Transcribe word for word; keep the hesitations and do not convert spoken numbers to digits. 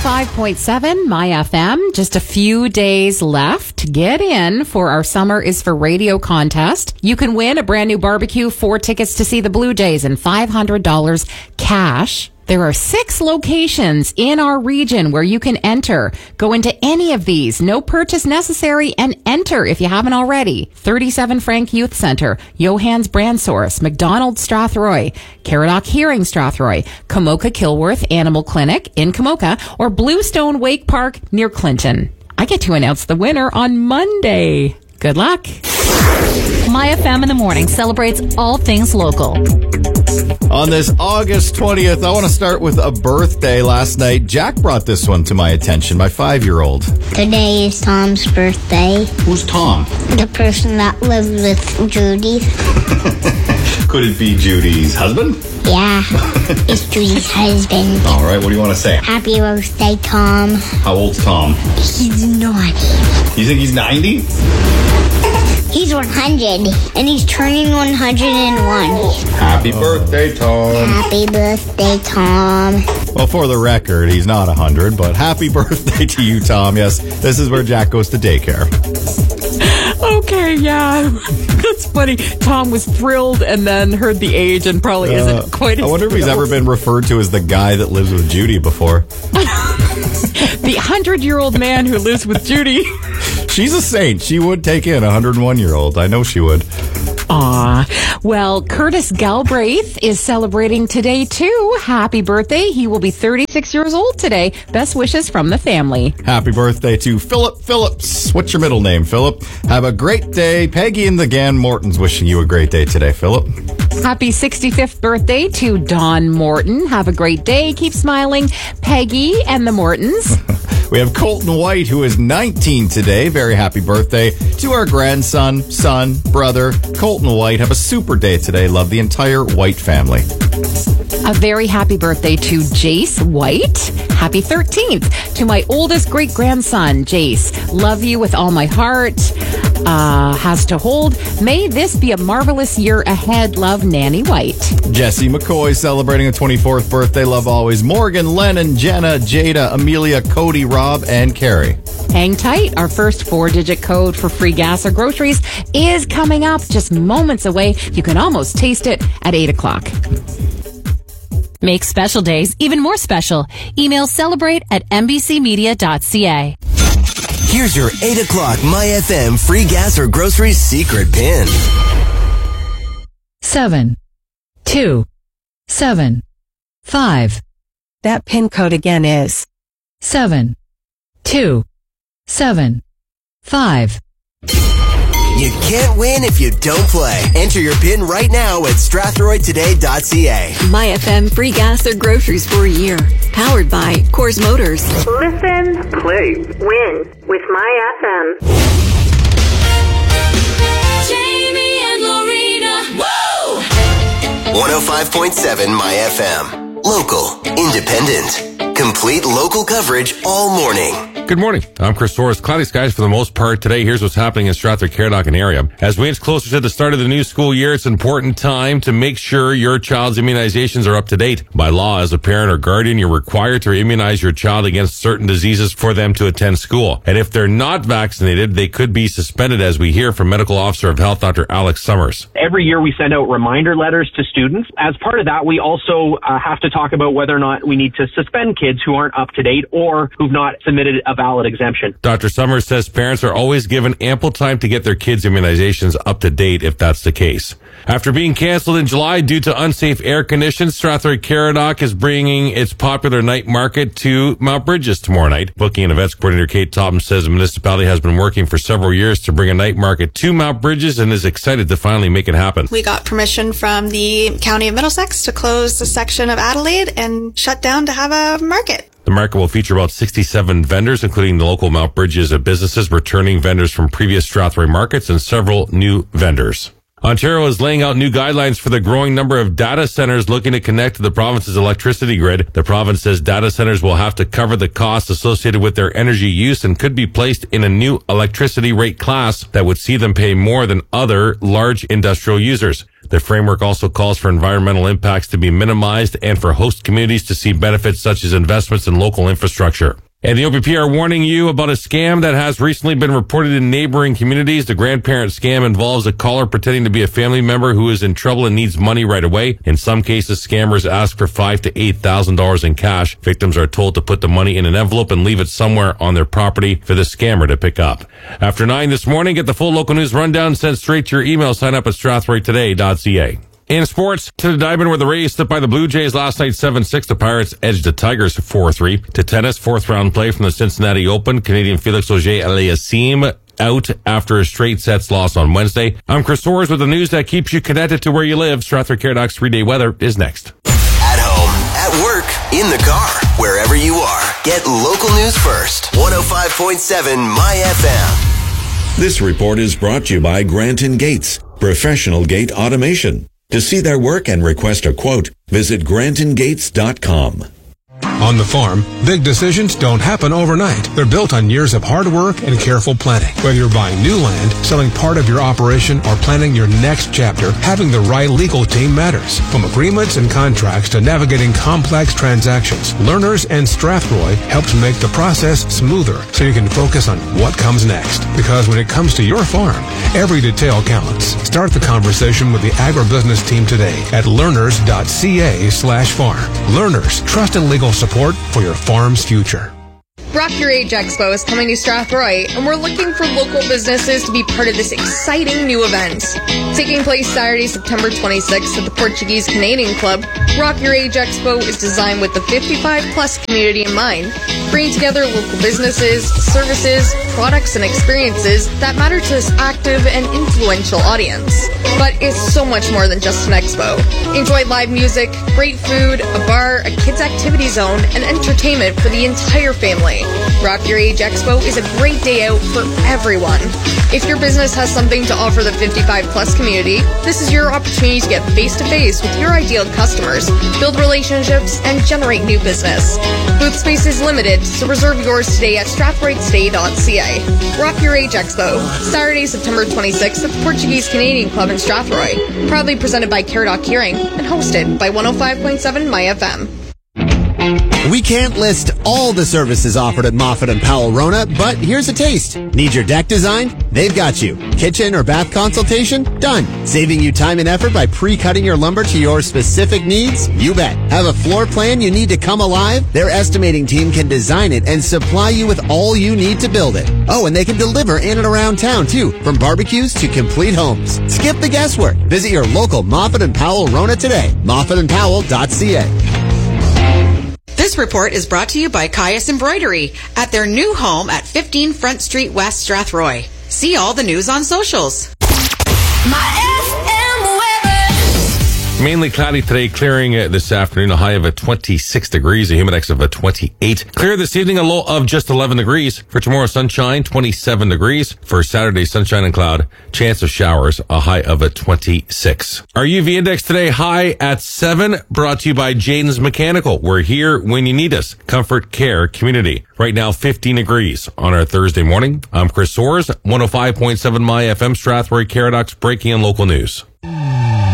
five point seven My F M. Just a few days left. Get in for our Summer is for Radio contest. You can win a brand new barbecue, four tickets to see the Blue Jays, and five hundred dollars cash. There are six locations in our region where you can enter. Go into any of these. No purchase necessary, and enter if you haven't already. thirty-seven Frank Youth Center, Johann's Brand Source, McDonald's Strathroy, Caradoc Hearing Strathroy, Kamoka Kilworth Animal Clinic in Kamoka, or Bluestone Wake Park near Clinton. I get to announce the winner on Monday. Good luck. My F M in the morning celebrates all things local. On this August twentieth, I want to start with a birthday last night. Jack brought this one to my attention, my five-year-old. Today is Tom's birthday. Who's Tom? The person that lives with Judy. Could it be Judy's husband? Yeah, it's Judy's husband. All right, what do you want to say? Happy birthday, Tom. How old's Tom? He's ninety. You think he's ninety? He's one hundred, and he's turning one hundred one. Happy birthday, Tom. Happy birthday, Tom. Well, for the record, he's not one hundred, but happy birthday to you, Tom. Yes, this is where Jack goes to daycare. Okay, yeah. That's funny. Tom was thrilled and then heard the age and probably Uh, isn't quite as I wonder if he's thrilled. ever been referred to as the guy that lives with Judy before. The hundred-year-old man who lives with Judy. She's a saint. She would take in a one hundred one-year-old. I know she would. Aw. Well, Curtis Galbraith is celebrating today, too. Happy birthday. He will be thirty-six years old today. Best wishes from the family. Happy birthday to Philip Phillips. What's your middle name, Philip? Have a great day. Peggy and the Gan Mortons wishing you a great day today, Philip. Happy sixty-fifth birthday to Don Morton. Have a great day. Keep smiling. Peggy and the Mortons. We have Colton White, who is nineteen today. Very happy birthday to our grandson, son, brother, Colton White. Have a super day today. Love the entire White family. A very happy birthday to Jace White. Happy thirteenth to my oldest great-grandson, Jace. Love you with all my heart. Uh, has to hold. May this be a marvelous year ahead. Love, Nanny White. Jesse McCoy celebrating a twenty-fourth birthday. Love always. Morgan, Lennon, Jenna, Jada, Amelia, Cody, Rob, and Carrie. Hang tight. Our first four-digit code for free gas or groceries is coming up just moments away. You can almost taste it at eight o'clock. Make special days even more special. Email celebrate at n b c media dot c a. Here's your eight o'clock My F M free gas or groceries secret pin. Seven, two, seven, five. That PIN code again is Seven, two, seven, five. You can't win if you don't play. Enter your pin right now at strathroy today dot c a. My F M free gas or groceries for a year. Powered by Coors Motors. Listen, play, win with My F M. Jamie and Lorena. Woo! one oh five point seven My F M. Local, independent, complete local coverage all morning. Good morning. I'm Chris Torres. Cloudy skies for the most part today. Here's what's happening in Stratford, Caradoc, and area. As we inch closer to the start of the new school year, it's an important time to make sure your child's immunizations are up to date. By law, as a parent or guardian, you're required to immunize your child against certain diseases for them to attend school. And if they're not vaccinated, they could be suspended, as we hear from Medical Officer of Health, Doctor Alex Summers. Every year we send out reminder letters to students. As part of that, we also uh, have to talk about whether or not we need to suspend kids who aren't up to date or who've not submitted a valid exemption. Doctor Summers says parents are always given ample time to get their kids' immunizations up to date if that's the case. After being canceled in July due to unsafe air conditions, Stratford Caradoc is bringing its popular night market to Mount Bridges tomorrow night. Booking and events coordinator Kate Topham says the municipality has been working for several years to bring a night market to Mount Bridges and is excited to finally make it happen. We got permission from the County of Middlesex to close a section of Adelaide and shut down to have a market. The market will feature about sixty-seven vendors, including the local Mount Bridges of businesses, returning vendors from previous Strathroy markets, and several new vendors. Ontario is laying out new guidelines for the growing number of data centers looking to connect to the province's electricity grid. The province says data centers will have to cover the costs associated with their energy use and could be placed in a new electricity rate class that would see them pay more than other large industrial users. The framework also calls for environmental impacts to be minimized and for host communities to see benefits such as investments in local infrastructure. And the O P P are warning you about a scam that has recently been reported in neighboring communities. The grandparent scam involves a caller pretending to be a family member who is in trouble and needs money right away. In some cases, scammers ask for five to eight thousand dollars in cash. Victims are told to put the money in an envelope and leave it somewhere on their property for the scammer to pick up. After nine this morning, get the full local news rundown sent straight to your email. Sign up at strathroy today dot c a. In sports, to the diamond where the Rays slipped by the Blue Jays last night seven six. The Pirates edged the Tigers four three. To tennis, fourth round play from the Cincinnati Open. Canadian Felix Auger-Aliassime out after a straight sets loss on Wednesday. I'm Chris Soares with the news that keeps you connected to where you live. Stratford Caradoc three-day weather is next. At home, at work, in the car, wherever you are. Get local news first. one oh five point seven My F M. This report is brought to you by Granton Gates, professional gate automation. To see their work and request a quote, visit granton gates dot com. On the farm, big decisions don't happen overnight. They're built on years of hard work and careful planning. Whether you're buying new land, selling part of your operation, or planning your next chapter, having the right legal team matters. From agreements and contracts to navigating complex transactions, Learners and Strathroy helps make the process smoother so you can focus on what comes next. Because when it comes to your farm, every detail counts. Start the conversation with the agribusiness team today at learners dot c a slash farm. Learners, trust and legal support for your farm's future. Rock Your Age Expo is coming to Strathroy, and we're looking for local businesses to be part of this exciting new event. Taking place Saturday, September twenty-sixth at the Portuguese Canadian Club, Rock Your Age Expo is designed with the fifty-five plus community in mind, bringing together local businesses, services, products, and experiences that matter to this active and influential audience. But it's so much more than just an expo. Enjoy live music, great food, a bar, a kids' activity zone, and entertainment for the entire family. Rock Your Age Expo is a great day out for everyone. If your business has something to offer the fifty-five plus community, this is your opportunity to get face-to-face with your ideal customers, build relationships, and generate new business. Booth space is limited, so reserve yours today at strathroy today dot c a. Rock Your Age Expo, Saturday, September twenty-sixth at the Portuguese Canadian Club in Strathroy. Proudly presented by Caradoc Hearing and hosted by one oh five point seven My F M. We can't list all the services offered at Moffat and Powell Rona, but here's a taste. Need your deck designed? They've got you. Kitchen or bath consultation? Done. Saving you time and effort by pre-cutting your lumber to your specific needs? You bet. Have a floor plan you need to come alive? Their estimating team can design it and supply you with all you need to build it. Oh, and they can deliver in and around town too, from barbecues to complete homes. Skip the guesswork. Visit your local Moffat and Powell Rona today. moffat and powell dot c a. This report is brought to you by Caius Embroidery at their new home at fifteen Front Street West, Strathroy. See all the news on socials. Mainly cloudy today, clearing uh, this afternoon, a high of a twenty-six degrees, a humidex of a twenty-eight. Clear this evening, a low of just eleven degrees. For tomorrow, sunshine, twenty-seven degrees. For Saturday, sunshine and cloud, chance of showers, a high of a twenty-six. Our U V index today, high at seven, brought to you by Jaden's Mechanical. We're here when you need us. Comfort Care Community. Right now, fifteen degrees on our Thursday morning. I'm Chris Soares, one oh five point seven My F M, Strathroy Caradoc's breaking and local news.